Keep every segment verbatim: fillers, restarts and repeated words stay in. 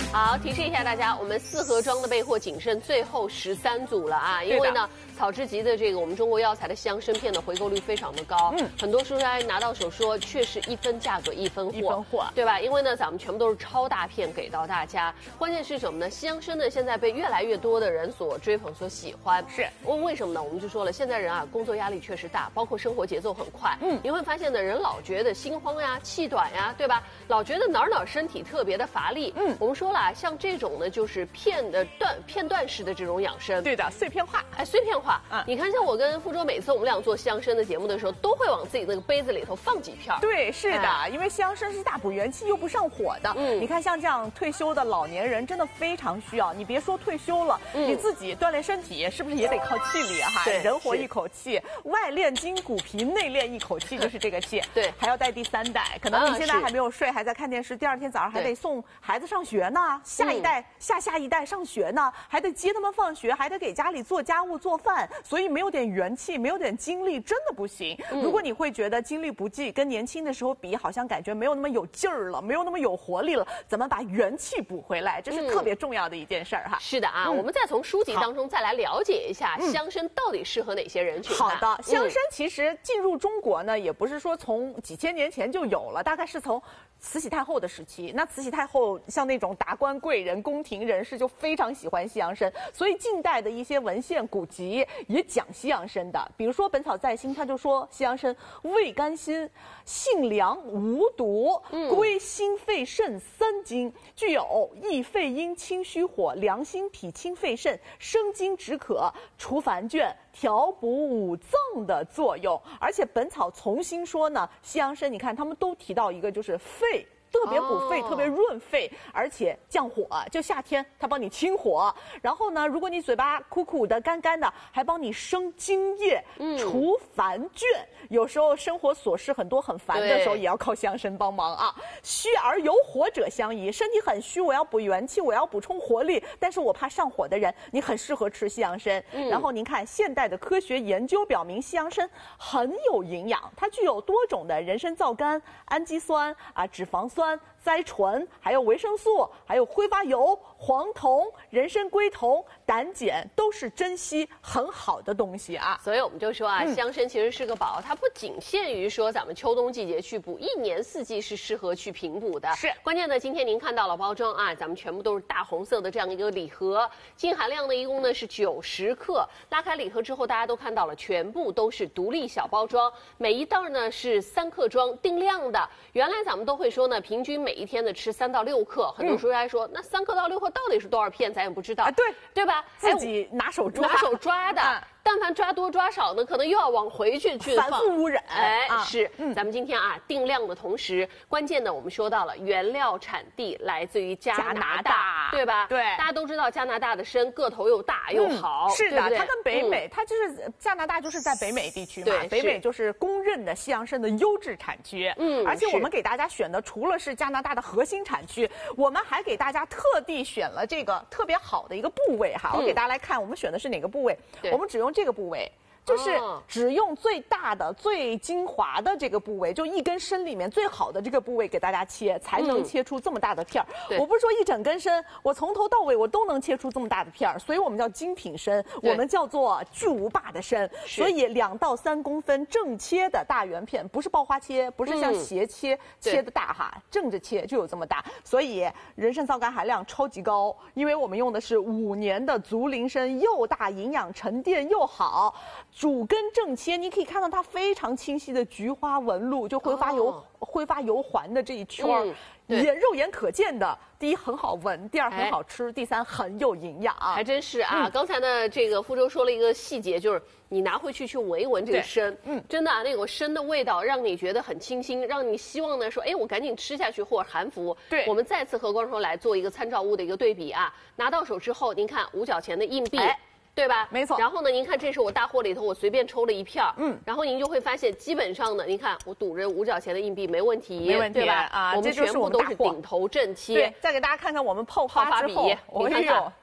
好，提示一下大家，我们四盒装的备货仅剩最后十三组了啊！因为呢，草之集的这个我们中国药材的香参片的回购率非常的高，嗯，很多书商拿到手说，确实一分价格一分货， 一分货， 对吧？因为呢，咱们全部都是超大片给到大家。关键是什么呢？香参呢，现在被越来越多的人所追捧、所喜欢。 是， 为为什么呢？我们就说了，现在人啊，工作压力确实大，包括生活节奏很快，嗯，你会发现呢，人老觉得心慌呀、气短呀，对吧？老觉得哪儿哪儿身体特别的乏力，嗯，我们说了啊，像这种呢，就是片的段片段式的这种养生， 对的，碎片化， 哎，碎片化。嗯，你看，像我跟傅卓，每次我们俩做香参的节目的时候，都会往自己那个杯子里头放几片。 对，是的，哎、因为香参是大补元气又不上火的。嗯，你看像这样退休的老年人，真的非常需要。你别说退休了，嗯、你自己锻炼身体，是不是也得靠气力哈？ 对， 人活一口气，外练筋骨皮，内练一口气，就是这个气。 对， 还要带第三代，可能你现在还没有睡，还在看电视，第二天早上还得送孩子上学呢，下一代、嗯、下下一代上学呢，还得接他们放学，还得给家里做家务做饭，所以没有点元气，没有点精力，真的不行。嗯、如果你会觉得精力不济，跟年轻的时候比，好像感觉没有那么有劲儿了，没有那么有活力了，怎么把元气补回来？这是特别重要的一件事儿哈。 是的啊，嗯、我们再从书籍当中再来了解一下香参到底适合哪些人群。 好的，香参其实进入中国呢，也不是说从几千年前就有了，大概是从慈禧太后的时期。那慈禧太后像那种达官贵人、宫廷人士就非常喜欢西洋参，所以近代的一些文献古籍也讲西洋参的。比如说《本草在心》，他就说西洋参味甘辛，性凉无毒，归心肺肾三经，具有益肺阴、清虚火、凉心脾、清肺肾、生津止渴、除烦倦、调补五脏的作用。而且《本草从心》说呢，西洋参你看他们都提到一个就是肺。特别补肺，哦、特别润肺，而且降火。就夏天，它帮你清火。然后呢，如果你嘴巴苦苦的、干干的，还帮你生津液，嗯、除烦倦。有时候生活琐事很多很烦的时候，也要靠香参帮忙啊。虚而有火者相宜，身体很虚，我要补元气，我要补充活力，但是我怕上火的人，你很适合吃西洋参。嗯、然后您看，现代的科学研究表明，西洋参很有营养，它具有多种的人参皂苷、氨基酸啊、脂肪酸。酸、甾醇，还有维生素，还有挥发油、黄酮、人参归酮、胆碱，都是珍稀很好的东西啊。 所以我们就说啊，嗯、香参其实是个宝，它不仅限于说咱们秋冬季节去补，一年四季是适合去平补的。 是， 关键呢，今天您看到了包装啊，咱们全部都是大红色的这样一个礼盒，净含量呢一共呢是九十克。拉开礼盒之后，大家都看到了，全部都是独立小包装，每一袋呢是三克装，定量的。原来咱们都会说呢，平均每一天的吃三到六克，很多书还说，嗯、那三克到六克到底是多少片，咱也不知道， 啊、对对吧？ 自己拿手抓， 拿手抓的。啊但凡抓多抓少呢，可能又要往回去去反复污染。 哎，啊、是，嗯、咱们今天啊定量的同时，关键呢我们说到了原料产地来自于加拿大， 拿大对吧？ 对， 大家都知道加拿大的参个头又大又好， 嗯、是的， 对对它跟北美，嗯、它就是加拿大就是在北美地区嘛， 对， 北美就是公认的西洋参的优质产区。嗯，而且我们给大家选的除了是加拿大的核心产区，我们还给大家特地选了这个特别好的一个部位哈，嗯、我给大家来看，我们选的是哪个部位？我们只用这个部位。就是只用最大的、最精华的这个部位，就一根参里面最好的这个部位给大家切，才能切出这么大的片儿。嗯、我不是说一整根参，我从头到尾我都能切出这么大的片儿，所以我们叫精品参，我们叫做巨无霸的参。所以两到三公分正切的大圆片，不是爆花切，不是像斜切、嗯、切的大哈，正着切就有这么大。所以人参皂苷含量超级高，因为我们用的是五年的竹林参，又大营养沉淀又好。主根正切，你可以看到它非常清晰的菊花纹路，就挥发油、哦、挥发油环的这一圈儿。嗯眼肉眼可见的，第一很好闻，第二很好吃，哎、第三很有营养， 还真是啊！嗯、刚才呢，这个傅周说了一个细节，就是你拿回去去闻一闻这个参，嗯，真的啊，那个参的味道让你觉得很清新，让你希望呢说，哎，我赶紧吃下去或者含服。 对， 我们再次和观众说来做一个参照物的一个对比啊，拿到手之后，您看五角钱的硬币。哎对吧？ 没错。 然后呢，您看，这是我大货里头我随便抽了一片嗯，然后您就会发现，基本上呢，您看我赌着五角钱的硬币没问题， 没问题， 对吧？ 啊， 我们全部都是顶头正切。 对，再给大家看看我们泡发之后， 我看看，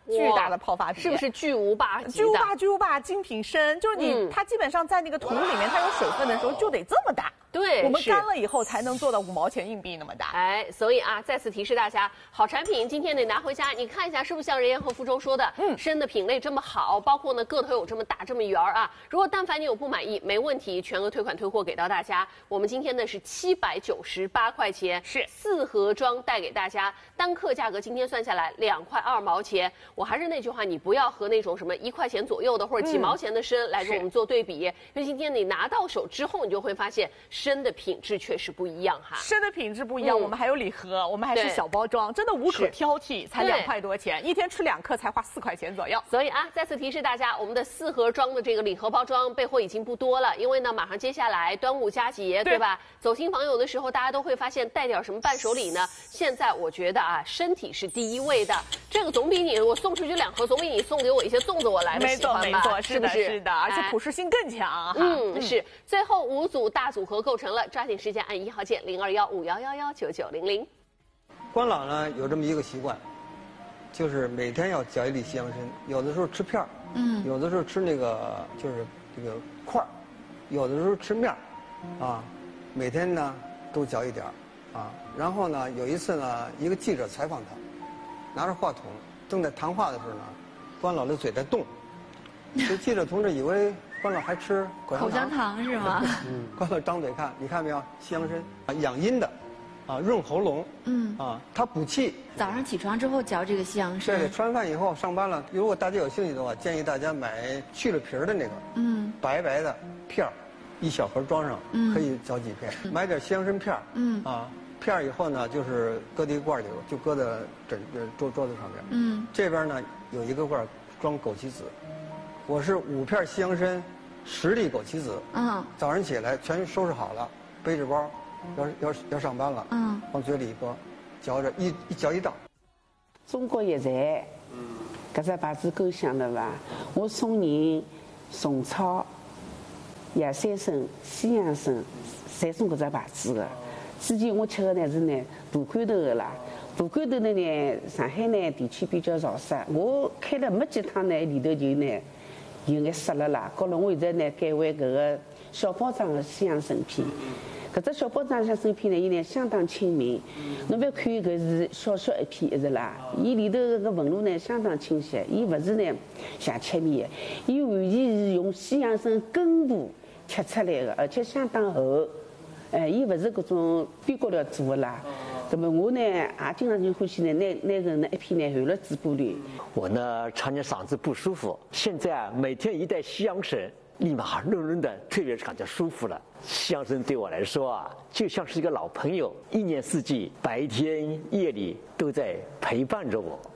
巨大的泡发比， 是不是巨无霸级的？ 巨无霸，巨无霸，精品深，就是你、嗯、它基本上在那个土里面，它有水分的时候就得这么大。 对， 我们干了以后才能做到五毛钱硬币那么大。 哎，所以啊，再次提示大家，好产品今天得拿回家，你看一下是不是像人言和福州说的，嗯，深的品类这么好，包括呢个头有这么大这么圆啊。如果但凡你有不满意，没问题，全额退款退货给到大家。我们今天呢是七百九十八块钱， 是四盒装带给大家，单克价格今天算下来两块二毛钱。我还是那句话，你不要和那种什么一块钱左右的或者几毛钱的深来跟我们做对比，因为今天你拿到手之后，你就会发现深的品质确实不一样哈。 深的品质不一样，嗯、我们还有礼盒，我们还是小包装，真的无可挑剔，才两块多钱，一天吃两克才花四块钱左右。 所以啊，再次提示大家，我们的四盒装的这个礼盒包装备货已经不多了，因为呢，马上接下来端午佳节， 对, 对吧？走亲访友的时候，大家都会发现带点什么伴手礼呢？现在我觉得啊，身体是第一位的，这个总比你我送出去两盒，总比你送给我一些粽子我来的喜欢吧？ 没错，没错， 是不是？ 是的，而且普适性更强。 嗯，嗯是。最后五组大组合构成了，抓紧时间按一号键零二幺五幺幺幺九九零零。 关老呢有这么一个习惯，就是每天要嚼一粒西洋参，有的时候吃片儿，嗯，有的时候吃那个就是这个块儿，有的时候吃面儿，啊，每天呢都嚼一点儿，啊，然后呢有一次呢，一个记者采访他，拿着话筒正在谈话的时候呢，关老的嘴在动，这记者同志以为关老还吃口香糖， 口香糖是吗？ 嗯，关老张嘴看，你看没有，西洋参啊，养阴的。啊，润喉咙，嗯，啊，它补气。 早上起床之后嚼这个西洋参。 对，吃完饭以后上班了，如果大家有兴趣的话，建议大家买去了皮儿的那个，嗯，白白的片儿，一小盒装上，嗯，可以嚼几片。嗯、买点西洋参片儿，嗯，啊，片儿以后呢，就是搁在一罐里，就搁在枕桌桌子上边。嗯，这边呢有一个罐装枸杞子，我是五片西洋参，十粒枸杞子。嗯，早上起来全收拾好了，背着包。要要要上班了，嗯，往嘴里一搁，嚼着一一嚼一道。 中国药材，嗯，搿只牌子够响的伐？我送人虫草、野山参、西洋参，侪送搿只牌子的。之前我吃的呢是呢大罐头的啦，大罐头的呢上海呢地区比较潮湿，我开了没几趟呢里头就呢有眼湿了啦。搞了我现在呢改为搿个小包装的西洋参片。搿只小包装像参片呢，伊呢相当亲民。侬覅看搿是小小一片一直啦，伊里头个纹路呢相当清晰，伊勿是呢像切面的，伊完全是用西洋参根部切出来的，而且相当厚。哎，伊勿是搿种边角料做的啦。那么我呢也经常就欢喜呢拿拿个那一片呢含了嘴巴里。 我呢常年嗓子不舒服，现在啊每天一袋西洋参。立马润润的，特别是感觉舒服了。西洋参对我来说啊，就像是一个老朋友，一年四季，白天夜里都在陪伴着我。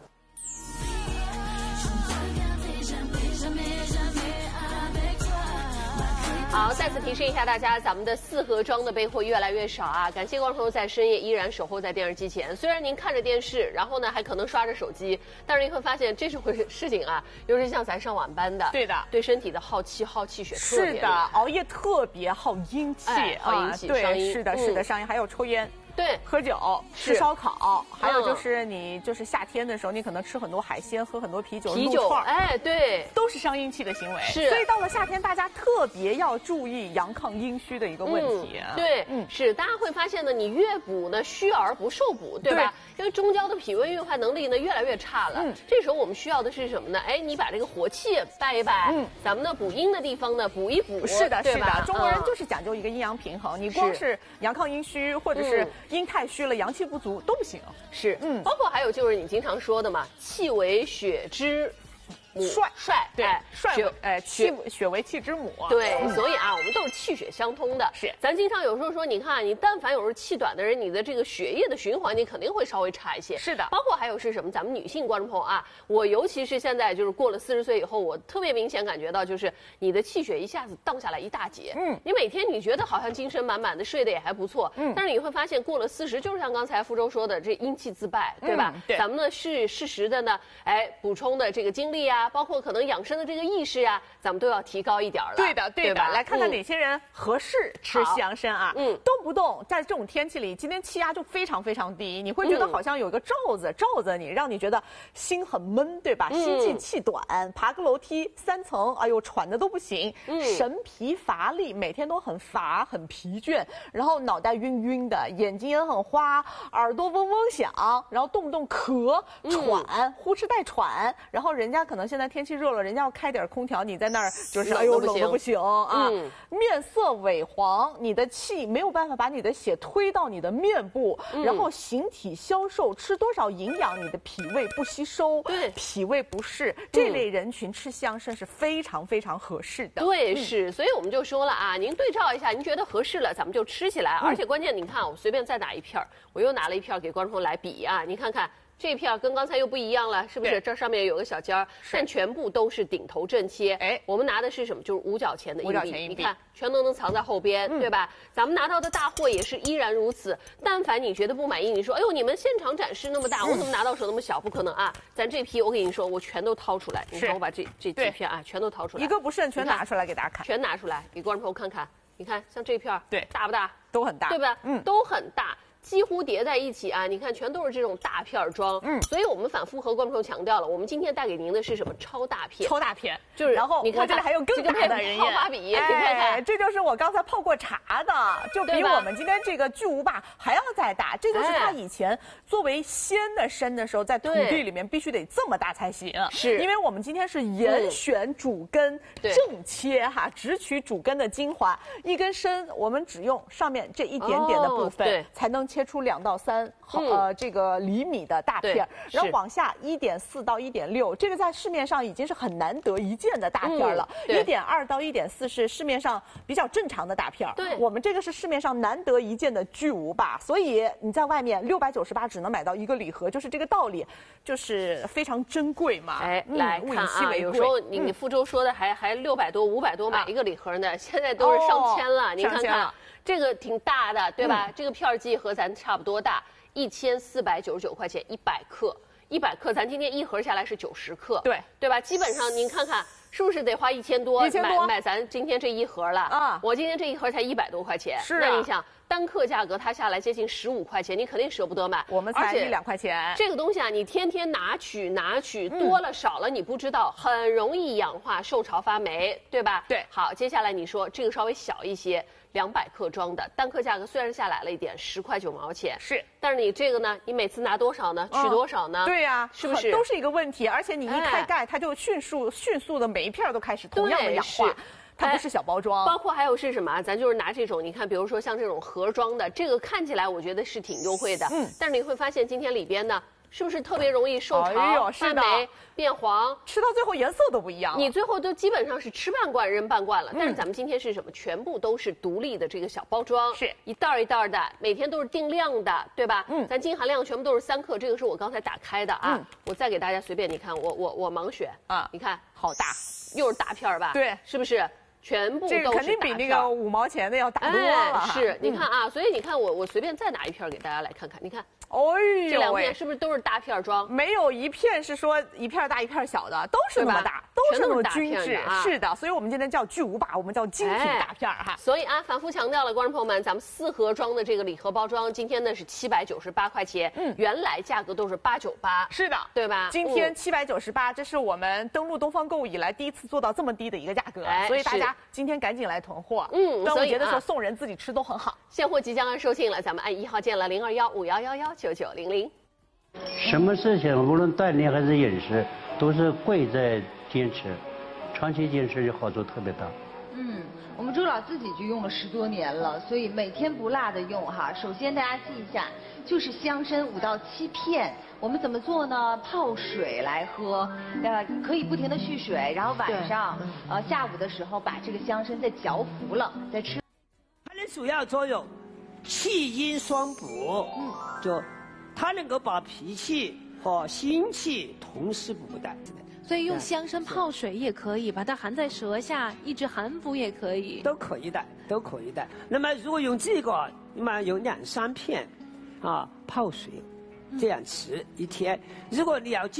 好，再次提示一下大家，咱们的四盒装的备货越来越少啊！感谢观众朋友在深夜依然守候在电视机前。虽然您看着电视，然后呢还可能刷着手机，但是您会发现这是回事情啊，尤其像咱上晚班的， 对的， 对身体的耗气、耗气血特别是的，熬夜特别耗阴气， 哎、耗阴气、 啊，对， 伤阴是的，是的，伤阴，还有抽烟。 对， 喝酒、吃烧烤，还有就是你就是夏天的时候，你可能吃很多海鲜，喝很多啤酒、 啤酒，哎，对， 都是伤阴气的行为。 是， 所以到了夏天，大家特别要注意阳亢阴虚的一个问题。 嗯、对，嗯，是，大家会发现呢，你越补呢，虚而不受补，对吧？对，因为中焦的脾胃运化能力呢越来越差了。嗯，这时候我们需要的是什么呢？哎，你把这个活气掰一掰，嗯，咱们呢补阴的地方呢补一补。 是的， 是的，中国人就是讲究一个阴阳平衡，你光是阳亢阴虚，或者是阴太虚了，阳气不足都不行。 是，嗯，包括还有就是你经常说的嘛，气为血之母， 帅帅， 对，帅为哎气血为气之母。 对，嗯、所以啊，我们都是气血相通的。 是， 咱经常有时候说，你看，你但凡有时候气短的人，你的这个血液的循环，你肯定会稍微差一些。 是的， 包括还有是什么？咱们女性观众朋友啊，我尤其是现在就是过了四十岁以后，我特别明显感觉到，就是你的气血一下子荡下来一大截。嗯，你每天你觉得好像精神满满的，睡得也还不错。嗯，但是你会发现，过了四十，就是像刚才福州说的，这阴气自败，对吧？ 嗯、对， 咱们呢是适时的呢，哎，补充的这个精力啊。 呀，包括可能养生的这个意识呀，咱们都要提高一点了。 对的，对的。 吧来看看哪些人合适吃西洋参啊？ 嗯， 动不动在这种天气里，今天气压就非常非常低，你会觉得好像有一个罩子罩着你，让你觉得心很闷，对吧？ 嗯、 心悸气短，爬个楼梯三层，哎呦，喘的都不行，嗯、神疲乏力，每天都很乏很疲倦，然后脑袋晕晕的，眼睛也很花，耳朵嗡嗡响，然后动不动咳喘、嗯、呼哧带喘，然后人家可能现在天气热了，人家要开点空调，你在那儿就是哎呦冷的不行啊，嗯、面色萎黄，你的气没有办法把你的血推到你的面部，嗯、然后形体消瘦，吃多少营养，你的脾胃不吸收， 对， 脾胃不适，这类人群吃西洋参是非常非常合适的。 对，嗯、是，所以我们就说了啊，您对照一下，您觉得合适了，咱们就吃起来。嗯、而且关键，您看，我随便再拿一片，我又拿了一片给观众来比啊，您看看。这片跟刚才又不一样了，是不是？这上面有个小尖儿，但全部都是顶头正切。哎，我们拿的是什么？就是五角钱的硬币。你看，全都能藏在后边，嗯、对吧？咱们拿到的大货也是依然如此。但凡你觉得不满意，你说，哎呦，你们现场展示那么大，我怎么拿到手那么小？不可能啊！咱这批，我跟你说，我全都掏出来。你看，我把这这几片啊，全都掏出来， 一个不剩，全拿出来给大家看。 全拿出来给观众朋友看看。你看，像这片， 对， 大不大？ 都很大， 对吧？嗯，都很大。几乎叠在一起啊！你看，全都是这种大片装。嗯，所以我们反复和观众朋友强调了，我们今天带给您的是什么？超大片。 超大片， 就是。 然后你看， 这里还有更大的人泡发比，你看看， 这就是我刚才泡过茶的，就比我们今天这个巨无霸还要再大。这就是它以前作为鲜的参的时候，在土地里面必须得这么大才行。 是， 因为我们今天是严选主根，正切哈，只取主根的精华。一根参，我们只用上面这一点点的部分，才能切出两到三。好，呃，这个厘米的大片，然后往下一点四到一点六，这个在市面上已经是很难得一见的大片了。一点二到一点四是市面上比较正常的大片， 对， 我们这个是市面上难得一见的巨无霸，所以你在外面六百九十八只能买到一个礼盒，就是这个道理，就是非常珍贵嘛。 哎，嗯、来看啊，有时候你你福州说的还、嗯、还六百多、五百多买一个礼盒呢，啊、现在都是上千了，哦、您看看。这个挺大的，对吧？嗯、这个片儿剂和咱差不多大，一千四百九十九块钱一百克，一百克，咱今天一盒下来是九十克， 对对吧？基本上您看看是不是得花一千多， 一千多买买咱今天这一盒了啊？我今天这一盒才一百多块钱， 是、啊。 那你想单克价格它下来接近十五块钱，你肯定舍不得买。 我们才一两块钱， 这个东西啊，你天天拿取拿取，多了少了你不知道，很容易氧化、受潮发霉，对吧？ 对。 好，接下来你说这个稍微小一些。两百克装的单克价格虽然下来了一点，十块九毛钱是， 但是你这个呢，你每次拿多少呢？取多少呢？ 嗯、对呀、啊， 是不是都是一个问题？而且你一开盖，哎、它就迅速迅速的每一片都开始同样的氧化，它不是小包装。 包括还有是什么？咱就是拿这种，你看，比如说像这种盒装的，这个看起来我觉得是挺优惠的，嗯，但是你会发现今天里边呢。是不是特别容易受潮、哎、发霉、变黄？ 吃到最后颜色都不一样。 你最后都基本上是吃半罐扔半罐了。嗯、但是咱们今天是什么？全部都是独立的这个小包装， 是一袋一袋的，每天都是定量的，对吧？嗯，咱金含量全部都是三克，这个是我刚才打开的啊。嗯、我再给大家随便，你看我我我盲选啊，你看好大， 又是大片吧？ 对， 是不是？全部都是大片， 肯定比那个五毛钱的要大多了。 哎、是，你看啊，所以你看我我随便再拿一片给大家来看看，你看。 哦呦， 这两片是不是都是大片装？ 没有一片是说一片大一片小的，都是那么大，都是那么均质。 啊、 是的，所以我们今天叫巨无霸，我们叫精品大片哈。 所以啊，反复强调了，观众朋友们，咱们四盒装的这个礼盒包装，今天呢是七百九十八块钱，嗯，原来价格都是八九八， 是的， 对吧？ 今天七百九十八，这是我们登录东方购物以来第一次做到这么低的一个价格，哎、所以大家今天赶紧来囤货。嗯，端午节的时候送人自己吃都很好。 现货即将要售罄了，咱们按一号键了零二幺五幺幺幺九九零零。 什么事情无论锻炼还是饮食，都是贵在坚持，长期坚持就好处特别大。 嗯，我们周老自己就用了十多年了，所以每天不落的用哈。首先大家记一下，就是西洋参五到七片，我们怎么做呢？泡水来喝，呃，可以不停的蓄水，然后晚上呃下午的时候把这个西洋参再嚼服了再吃。 它的主要作用，气阴双补，嗯，就。它能够把脾气和心气同时补的， 所以用西洋参泡水也可以，把它含在舌下，抑制寒服也可以， 都可以的，都可以的。那么如果用这个，那么有两三片，啊，泡水，这样吃一天。如果你要叫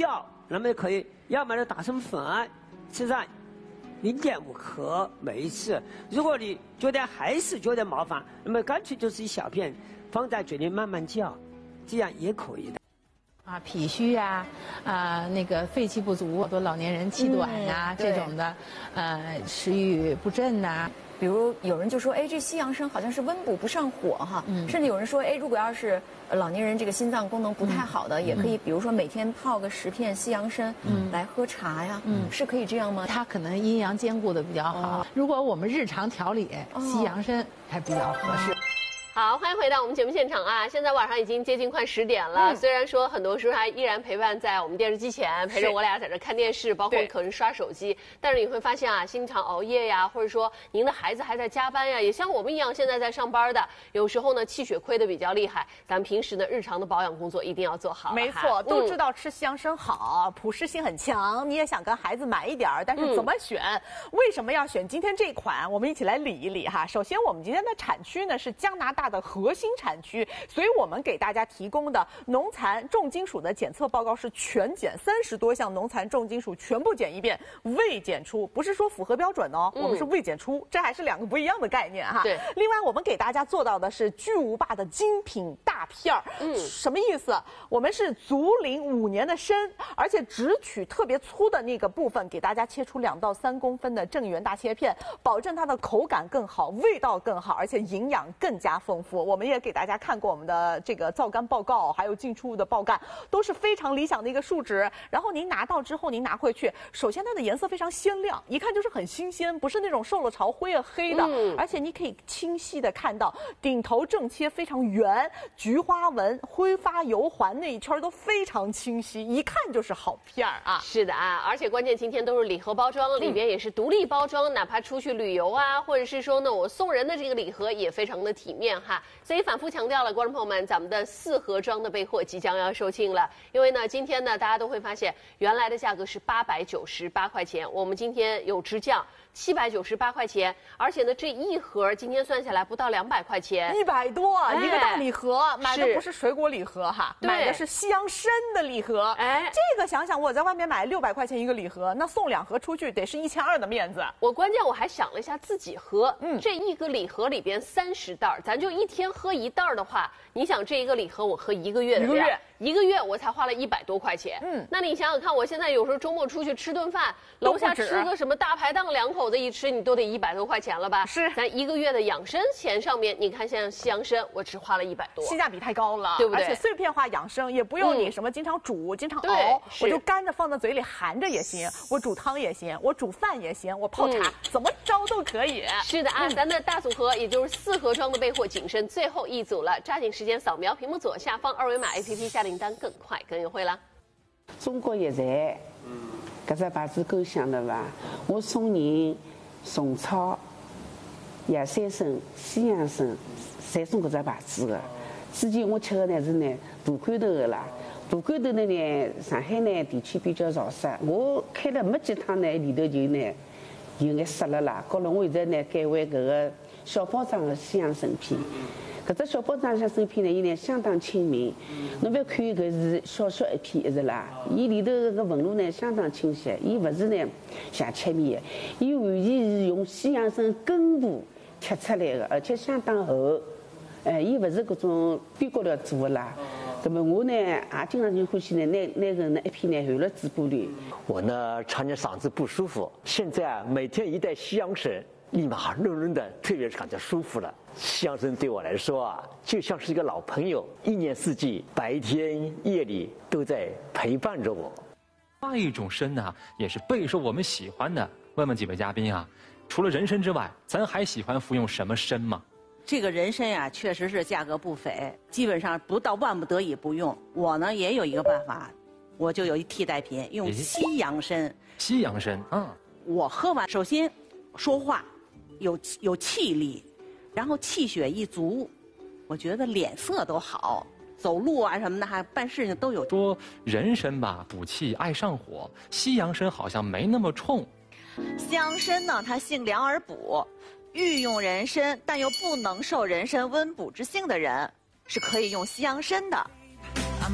那么可以要么呢打成粉，吃上零点五克每一次。如果你觉得还是觉得麻烦，那么干脆就是一小片放在嘴里慢慢嚼，这样也可以的。 啊，脾虚呀、啊，啊，那个肺气不足，好多老年人气短呀、啊嗯、这种的，呃，食欲不振呐、啊。 比如有人就说，哎，这西洋参好像是温补不上火哈，嗯、甚至有人说，哎，如果要是老年人这个心脏功能不太好的，嗯、也可以，比如说每天泡个十片西洋参，嗯，来喝茶呀，嗯，是可以这样吗？ 它可能阴阳兼顾的比较好。哦、如果我们日常调理，哦、西洋参还比较合适。 好，欢迎回到我们节目现场啊！现在晚上已经接近快十点了，嗯、虽然说很多时候还依然陪伴在我们电视机前，陪着我俩在这看电视，包括可能刷手机，但是你会发现啊，经常熬夜呀，或者说您的孩子还在加班呀，也像我们一样现在在上班的，有时候呢气血亏的比较厉害，咱们平时呢日常的保养工作一定要做好。 没错，都知道吃西洋参好，普适性很强，你也想跟孩子买一点儿，但是怎么选？嗯、为什么要选今天这款？我们一起来理一理哈。首先，我们今天的产区呢是加拿大的核心产区，所以我们给大家提供的农残重金属的检测报告是全检，三十多项农残重金属全部检一遍，未检出，不是说符合标准哦，嗯、我们是未检出，这还是两个不一样的概念哈。 对。 另外，我们给大家做到的是巨无霸的精品大片儿，嗯，什么意思？我们是足龄五年的参，而且只取特别粗的那个部分，给大家切出两到三公分的正圆大切片，保证它的口感更好，味道更好，而且营养更加丰富。我们也给大家看过我们的这个皂苷报告，还有进出物的报干，都是非常理想的一个数值。然后您拿到之后，您拿回去，首先它的颜色非常鲜亮，一看就是很新鲜，不是那种受了潮灰啊黑的，嗯、而且你可以清晰的看到顶头正切非常圆，菊花纹、挥发油环那一圈都非常清晰，一看就是好片儿啊。 是的啊，而且关键今天都是礼盒包装，里边也是独立包装，嗯、哪怕出去旅游啊，或者是说呢我送人的这个礼盒也非常的体面哈。所以反复强调了，观众朋友们，咱们的四盒装的备货即将要售罄了。因为呢，今天呢，大家都会发现，原来的价格是八百九十八块钱，我们今天有直降七百九十八块钱，而且呢，这一盒今天算下来不到两百块钱， 一百多、哎、一个大礼盒，买的不是水果礼盒哈，买的是西洋参的礼盒。哎，这个想想，我在外面买六百块钱一个礼盒，那送两盒出去得是一千二的面子。 我关键我还想了一下自己喝，嗯，这一个礼盒里边三十袋，咱就一天喝一袋的话，你想这一个礼盒我喝一个月的量，一个月一个月我才花了一百多块钱。嗯，那你想想看，我现在有时候周末出去吃顿饭，楼下吃个什么大排档，两口子一吃，你都得一百多块钱了吧？是，咱一个月的养生钱上面，你看像西洋参，我只花了一百多， 性价比太高了， 对不对？ 而且碎片化养生也不用你什么经常煮、嗯、经常熬，我就干着放在嘴里含着也行，我煮汤也行，我煮饭也行，我泡茶、嗯、怎么着都可以。 是的啊，嗯、咱的大组合也就是四盒装的备货仅剩最后一组了，抓紧时间扫描屏幕左下方二维码 A P P 下订单，更快更优惠了。 中国药材，搿只牌子够响的伐？我送人虫草、野山参、西洋参，侪送搿只牌子的。之前我吃的呢是呢大罐头的啦，大罐头的呢，上海呢地区比较潮湿，我开了没几趟呢，里头就呢有眼湿了啦。搞了我现在呢改为搿个小包装的西洋参片。搿只小包装像参片呢，伊呢相当亲民。侬勿要看搿是小小一片，一直啦，伊里头搿个纹路呢相当清晰，伊勿是呢像切面的，伊完全是用西洋参根部切出来的，而且相当厚。哎，伊勿是搿种边角料做的啦。那么我呢也经常就欢喜呢拿拿搿那一片呢含了嘴巴里。 我呢常年嗓子不舒服，现在啊每天一袋西洋参，立马润润的，特别是感觉舒服了。西洋参对我来说啊，就像是一个老朋友，一年四季，白天夜里都在陪伴着我。 另外一种参呢，也是备受我们喜欢的。问问几位嘉宾啊，除了人参之外，咱还喜欢服用什么参吗？ 这个人参呀、啊，确实是价格不菲，基本上不到万不得已不用。我呢也有一个办法，我就有一替代品，用西洋参。 西洋参，嗯， 我喝完，首先说话有有气力，然后气血一足，我觉得脸色都好，走路啊什么的，还办事情都有。 说人参吧，补气爱上火，西洋参好像没那么冲。 西洋参呢，它性凉而补。欲用人参但又不能受人参温补之性的人，是可以用西洋参的。